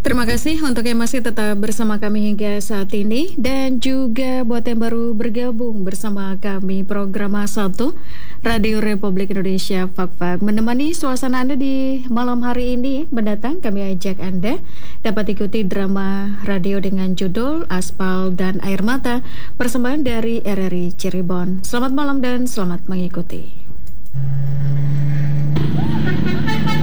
Terima kasih untuk yang masih tetap bersama kami hingga saat ini dan juga buat yang baru bergabung bersama kami program A1 Radio Republik Indonesia Fak-Fak menemani suasana Anda di malam hari ini mendatang. Kami ajak Anda dapat ikuti drama radio dengan judul Aspal dan Air Mata persembahan dari RRI Cirebon. Selamat malam dan selamat mengikuti.